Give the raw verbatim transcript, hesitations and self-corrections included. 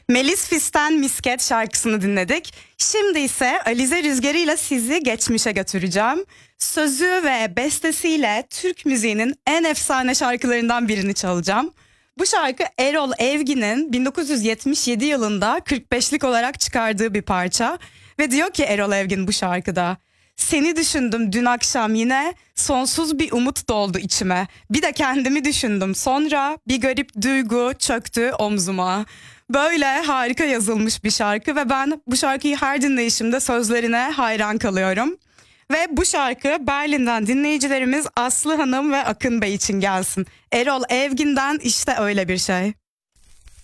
Melis Fis'ten Misket şarkısını dinledik. Şimdi ise Alize Rüzgarı ile sizi geçmişe götüreceğim. Sözü ve bestesiyle Türk müziğinin en efsane şarkılarından birini çalacağım. Bu şarkı Erol Evgin'in bin dokuz yüz yetmiş yedi yılında kırk beşlik olarak çıkardığı bir parça. Ve diyor ki Erol Evgin bu şarkıda: seni düşündüm dün akşam yine, sonsuz bir umut doldu içime. Bir de kendimi düşündüm sonra, bir garip duygu çöktü omzuma. Böyle harika yazılmış bir şarkı ve ben bu şarkıyı her dinleyişimde sözlerine hayran kalıyorum. Ve bu şarkı Berlin'den dinleyicilerimiz Aslı Hanım ve Akın Bey için gelsin. Erol Evgin'den işte öyle bir şey.